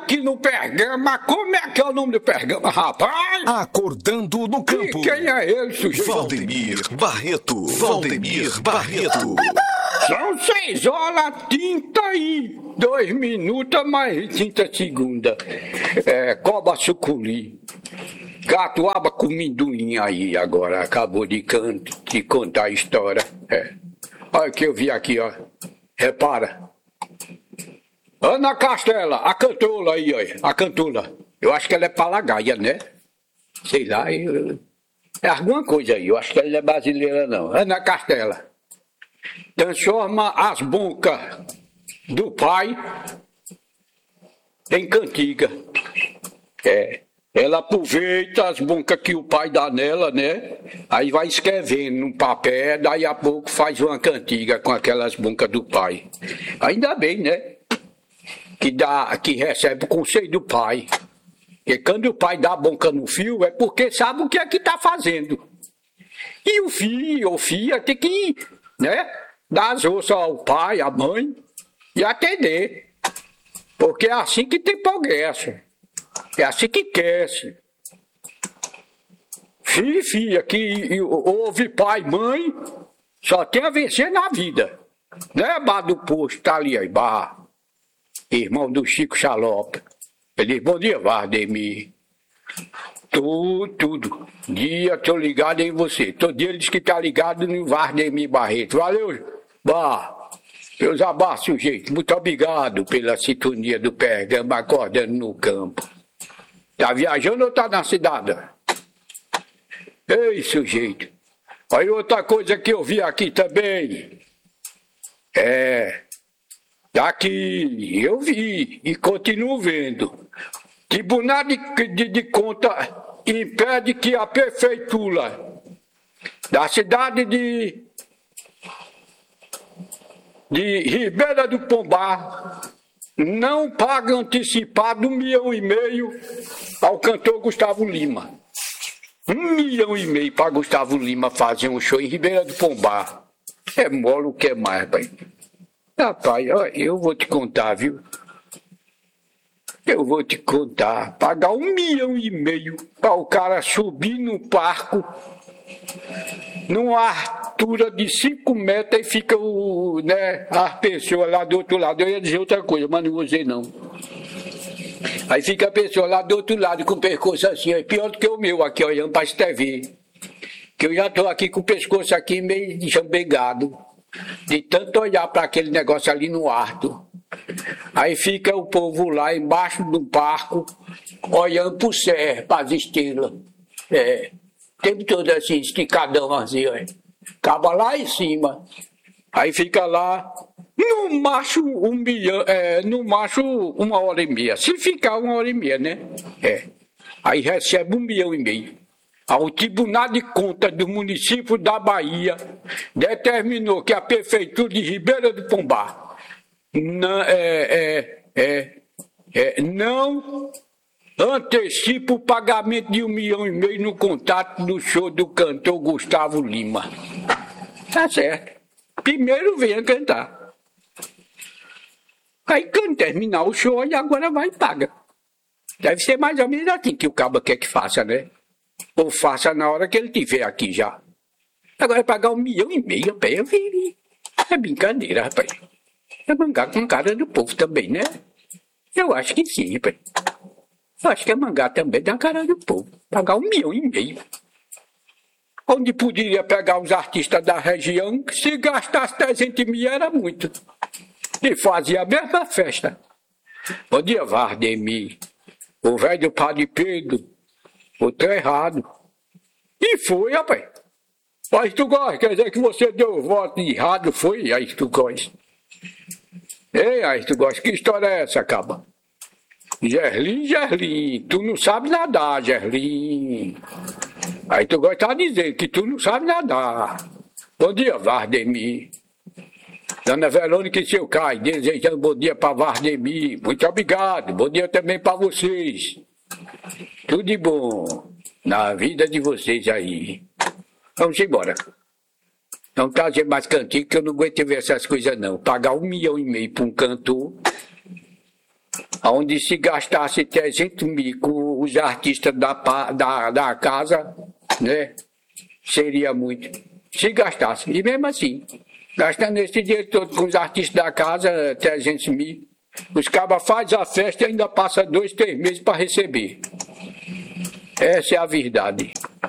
aqui no Pergama. Como é que é o nome do Pergama, rapaz? Acordando no campo. E quem é ele, sujeito? Valdemir Barreto. Valdemir Barreto. São 6h32, mais 30 segundos. Coba suculi. Catuaba com minduim aí agora. Acabou de contar a história. Olha o que eu vi aqui, ó. Repara. Ana Castela, a cantola aí, ó. A cantola. Eu acho que ela é palagaia, né? Sei lá. É alguma coisa aí. Eu acho que ela não é brasileira, não. Ana Castela. Transforma as boncas do pai em cantiga. Ela aproveita as boncas que o pai dá nela, né? Aí vai escrevendo no papel, daí a pouco faz uma cantiga com aquelas boncas do pai. Ainda bem, né? Que recebe o conselho do pai. Porque quando o pai dá a boca no filho, é porque sabe o que é que tá fazendo. E o filho ou filha tem que, né? Dar as ossas ao pai, à mãe e atender. Porque é assim que tem progresso. É assim que cresce. Filho e filha que ouve pai e mãe, só tem a vencer na vida. Né, Bar do Posto, tá ali aí, Bar. Irmão do Chico Xalope. Ele diz, bom dia, Vardemir. Tudo. Dia, tô ligado em você. Todo dia ele diz que tá ligado no Vardemir Barreto. Valeu, Bar. Meus abraços, sujeito. Muito obrigado pela sintonia do Pergama acordando no campo. Tá viajando ou tá na cidade? Ei, sujeito. Aí outra coisa que eu vi aqui também. Daqui eu vi e continuo vendo. Tribunal de Contas impede que a prefeitura da cidade de Ribeira do Pombal não paga antecipado 1,5 milhão ao cantor Gustavo Lima. 1,5 milhão para Gustavo Lima fazer um show em Ribeira do Pombal. É mole o que é mais, pai. Rapaz, eu vou te contar, viu? Eu vou te contar. Pagar 1,5 milhão para o cara subir no parco, numa altura de 5 metros e fica as pessoas lá do outro lado. Eu ia dizer outra coisa, mas não vou dizer não. Aí fica a pessoa lá do outro lado com o pescoço assim, é pior do que o meu aqui, olhando para essa TV. Que eu já estou aqui com o pescoço aqui meio chambegado, de tanto olhar para aquele negócio ali no alto. Aí fica o povo lá embaixo do parco, olhando para o céu, para as estrelas. Tempo todo assim, esticadão assim, ó. Acaba lá em cima. Aí fica lá, no macho 1 milhão, no macho 1h30. Se ficar 1h30, né? Aí recebe 1,5 milhão. O Tribunal de Contas do município da Bahia determinou que a prefeitura de Ribeira do Pombal não antecipa o pagamento de 1,5 milhão no contrato do show do cantor Gustavo Lima. Tá certo. Primeiro venha cantar. Aí quando terminar o show, aí agora vai e paga. Deve ser mais ou menos assim que o cabo quer que faça, né? Ou faça na hora que ele tiver aqui já. Agora pagar 1,5 milhão, rapaz, eu vi. É brincadeira, rapaz. É mangar com cara do povo também, né? Eu acho que sim, rapaz. Eu acho que é mangar também da cara do povo. Pagar 1,5 milhão. Onde poderia pegar os artistas da região, que se gastasse 300 mil era muito. E fazia a mesma festa. Bom dia, Vardemir. O velho Padre Pedro. Botou errado. E foi, rapaz. Aí tu gosta, quer dizer que você deu o voto errado, foi? Aí tu gosta. Ei, aí tu gosta. Que história é essa, caba? Gerlim, tu não sabe nadar, Gerlim. Aí tu gosta de dizer que tu não sabe nadar. Bom dia, Vardemir. Dona Verônica e seu Caio, desejando bom dia para Vardemir. Muito obrigado. Bom dia também para vocês. Tudo de bom na vida de vocês aí. Vamos embora. Não trazer mais cantigo que eu não aguento ver essas coisas não. Pagar 1,5 milhão para um cantor. onde se gastasse 300 mil com os artistas da casa, né? Seria muito. Se gastasse. E mesmo assim, gastando esse dinheiro todo com os artistas da casa, 300 mil, os cabas fazem a festa e ainda passa 2, 3 meses para receber. Essa é a verdade.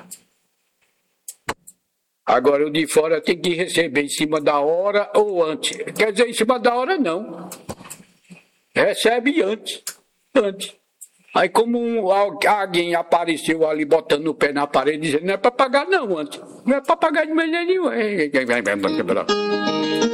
Agora o de fora tem que receber em cima da hora ou antes. Quer dizer, em cima da hora não. Recebe antes. Aí como alguém apareceu ali botando o pé na parede dizendo, não é para pagar não antes. Não é para pagar de maneira nenhuma.